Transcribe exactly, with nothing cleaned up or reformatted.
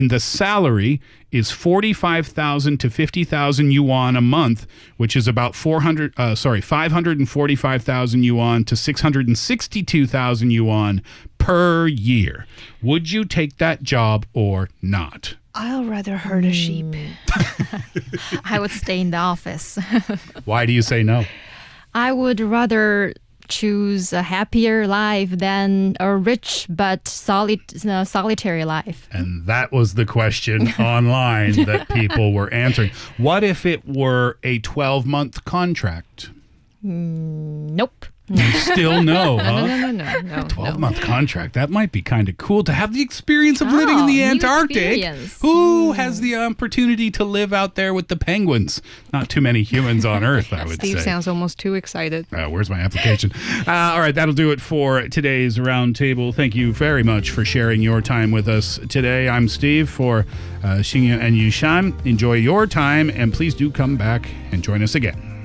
The salary is forty-five thousand to fifty thousand yuan a month, which is about four hundred. Uh, sorry, five hundred forty-five thousand yuan to six hundred sixty-two thousand yuan per year. Would you take that job or not? I'll rather herd a sheep. I would stay in the office. Why do you say no? I would rather choose a happier life than a rich but solid, uh, solitary life. And that was the question online that people were answering. What if it were a twelve-month contract? Mm, nope. Still no, huh? No, no, no, no, no. twelve-month contract. That might be kind of cool to have the experience of living in Oh, the new Antarctic. experience. Who has the opportunity to live out there with the penguins? Not too many humans on Earth, I would Steve say. sounds almost too excited. Uh, where's my application? Uh, all right, that'll do it for today's roundtable. Thank you very much for sharing your time with us today. I'm Steve for uh, Xingyan and Yushan. Enjoy your time, and please do come back and join us again.